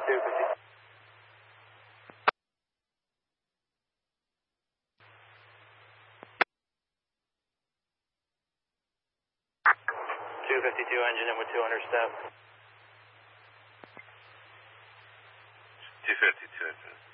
250. 252 engine in with 200 step. 252 engine.